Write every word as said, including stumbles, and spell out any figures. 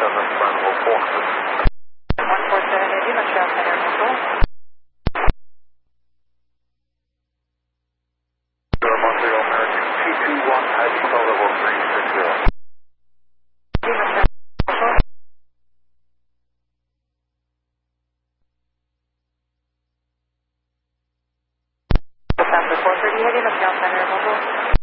seven Bravo four hundred. one four seven Indy, Montreal Center, bonjour. Montreal American two two one, I D call level three six zero. Indy, Montreal, bonjour. Lufthansa four thirty Indy, Montreal Center, bonjour.